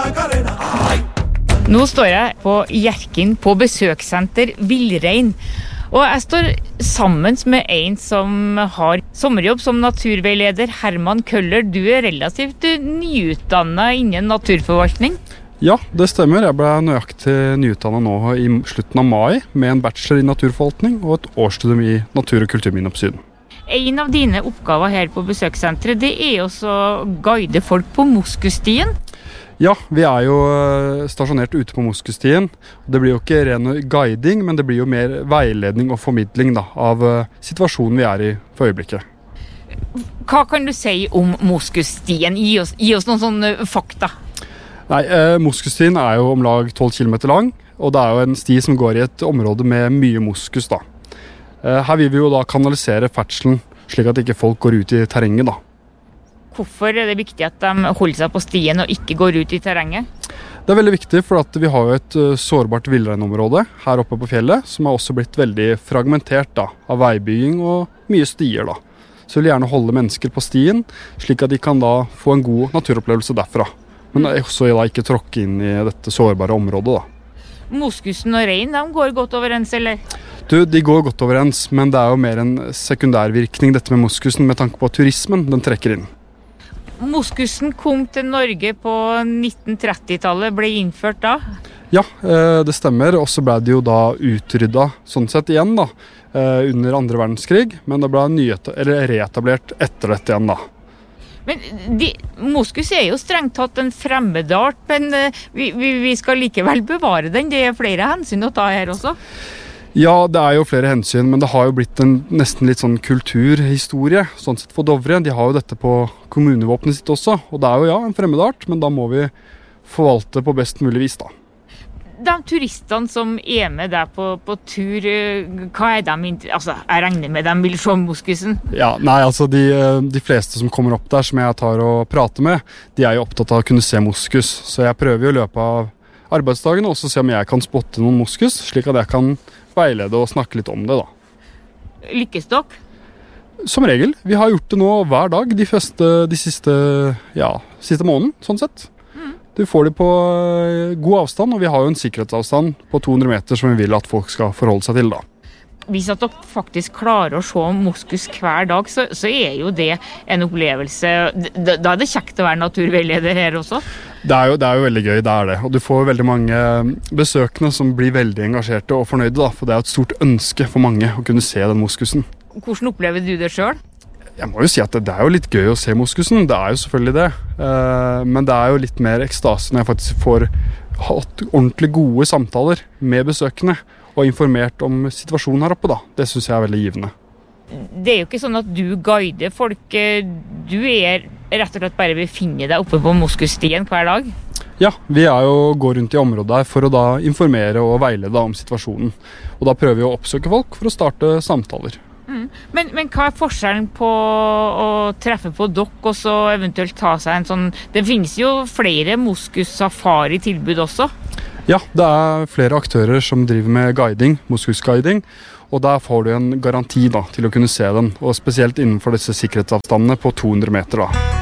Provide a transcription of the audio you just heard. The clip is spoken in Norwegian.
Nå står jeg på Hjerkinn på besøkssenter Villrein, og jeg står sammen med en som har sommerjobb som naturveileder, Herman Køller. Du er relativt nyutdannet innen naturforvaltning. Ja, det stemmer. Jeg ble nøyaktig nyutdannet nå i slutten av mai med en bachelor i naturforvaltning og et årsstudium i natur- og kulturminneoppsyn. En av dine oppgaver her på besøkssenteret, det er også å guide folk på Moskusstien. Ja, vi er jo stasjonert ute på Moskusstien. Det blir jo ikke ren guiding, men det blir jo mer veiledning og formidling av situasjonen vi er i for øyeblikket. Hva kan du si om Moskusstien? Gi oss noen sånne fakta. Nei, Moskusstien er jo om lag 12 km lang, og det er jo en sti som går i et område med mye moskus da. Her vil vi jo da kanalisere ferdselen, slik at ikke folk går ut i terrenget da. Hvorfor er det viktig at de holder seg på stien og ikke går ut i terrenget? Det er veldig viktig, for at vi har jo et sårbart villreinområde her oppe på fjellet, som har også blitt veldig fragmentert da, av veibygging og mye stier da. Så vi vil gjerne holde mennesker på stien, slik at de kan da få en god naturopplevelse derfra. Men også da ikke tråkke inn i dette sårbare området da. Moskusen og rein, de går godt overens, eller? De går godt overens, men det er jo mer en sekundærvirkning dette med moskusen, med tanke på at turismen, den trekker inn. Moskusen kom til Norge på 1930-tallet, ble innført da? Ja, det stemmer, og så ble det jo da utryddet sånn sett igjen da, under andre verdenskrig, men det ble reetablert etter dette igjen da. Men moskus er jo strengt tatt en fremmedart, men vi skal likevel bevare den. Det er flere hensyn å ta her også. Ja, det er jo flere hensyn, men det har jo blitt en nesten litt sånn kulturhistorie, sånn sett for Dovre. De har jo dette på kommunevåpenet sitt også, og det er jo en fremmedart, men da må vi forvalte på best mulig vis da. De turistene som er med der på tur, hva er de? Altså, jeg regner med de vil se moskusen? Ja, nei, altså de fleste som kommer opp der som jeg tar og prater med, de er jo opptatt av å kunne se moskus. Så jeg prøver jo i løpet av arbeidsdagen også å se om jeg kan spotte noen moskus, slik at jeg kan veilede og snakke litt om det da. Lykkes dere? Som regel. Vi har gjort det nå hver dag de siste måneden, sånn sett. Du får det på god avstand, og vi har jo en sikkerhetsavstand på 200 meter som vi vil at folk skal forholde seg til da. Hvis at dere faktisk klarer å se moskus hver dag, så er jo det en opplevelse. Da er det kjekt å være naturveileder her også. Det er jo veldig gøy, det er det. Og du får veldig mange besøkende som blir veldig engasjerte og fornøyde da, for det er et stort ønske for mange å kunne se den moskusen. Hvordan opplever du det selv? Jeg må jo si at det er jo litt gøy å se moskusen, det er jo selvfølgelig det. Men det er jo litt mer ekstase når jeg faktisk får hatt ordentlig gode samtaler med besøkende og informert om situasjonen her oppe da. Det synes jeg er veldig givende. Det er jo ikke sånn at du guider folk, du er rett og slett bare befinner deg oppe på Moskusstien hver dag? Ja, vi går rundt i området her for å da informere og veilede om situasjonen. Og da prøver vi å oppsøke folk for å starte samtaler. Men hva er forskjellen på å treffe på dere og så eventuelt ta seg en sånn... Det finnes jo flere moskus-safari-tilbud også? Ja, det er flere aktører som driver med guiding, moskusguiding, og der får du en garanti da, til å kunne se den, og spesielt innenfor disse sikkerhetsavstandene på 200 meter da.